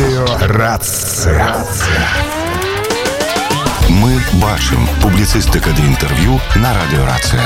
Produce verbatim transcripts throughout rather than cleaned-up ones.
Радио Рация. Мы бачым публіцыстыка ды інтэрв'ю на радыё Рацыя.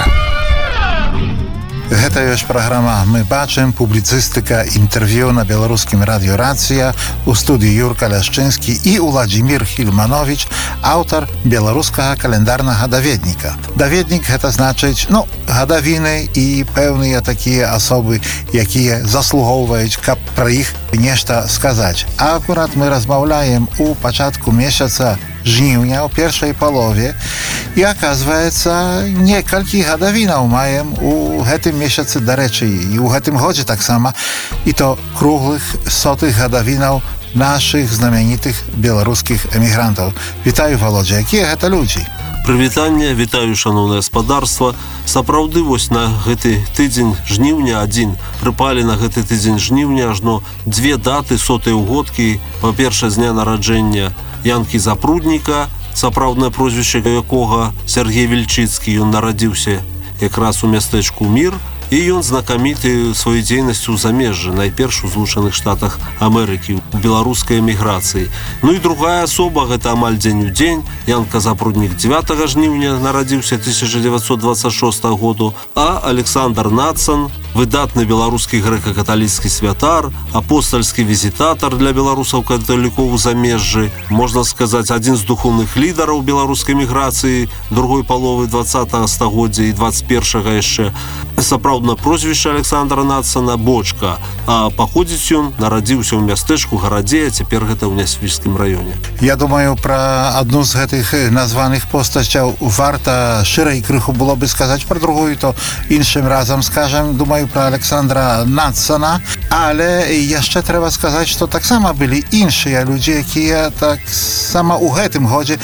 Гэта ёсць праграма «Мы бачым», публіцыстыка, інтэрв'ю на беларускім радыё «Рацыя». У студыі Юрка Ляшчынскі і Уладзімір Хільманович, аўтар беларускага каляндарнага даведніка. Даведнік гэта значыць, ну, гадавіны і пэўныя такія асобы, якія заслугоўваюць, каб пра іх нешта сказаць. А акурат мы размаўляем у пачатку месяца жніўня, у першай палове, і аказваецца, некалькі гадавінаў маем у гэтым месяцы, дарэчы, і ў гэтым годзе таксама, і то круглых сотых гадавінаў нашых знамянітых беларускіх эмігрантаў. Вітаю, Володя, якія гэта людзі? Прывітанне, вітаю, шаноўнае гаспадарства. Сапраўды, вось на гэты тыдзень жніўня адзін прыпалі на гэты тыдзень жніўня ажно дзве даты сотыя ўгодкі. Па-першае, з дня нараджэння Янкі Запрудніка, сапраўднае прозвішча якога Сергей Вільчыцкі. Ён нарадзіўся якраз у мястэчку Мір, і ён знакаміты сваёй дзейнасцю ў замежжы, найперш у Злучаных Штатах Амерыкі, у беларускай эміграцыі. Ну і другая асоба, гэта амаль дзень у дзень, Янка Запруднік дзевятага жніўня нарадзіўся тысяча дзевяцьсот дваццаць шостага году, а Александр Нацан, выдатны беларускі грэка-каталіцкі святар, апостальскі візітатар для беларусаў-каталікоў у замежжы, можна сказаць, адзін з духоўных лідараў беларускай эміграцыі другой паловы дваццатага стагоддзя і дваццаць першага яшчэ. Сапраўдна прозвішча Александра Нацана Бочка, а паходзіць ён нарадзіўся ў мястэчку Гарадзе, а цяпер гэта ў Нясвіжскім раёне. Я думаю, пра адну з гэтых названых постасцяў варта шырэй крыху было бы сказаць, пра другую то іншым разам скажам. Думаю, пра Александра Нацана, але яшчэ трэба сказаць, што таксама былі іншыя людзі, якія таксама ў гэтым годзе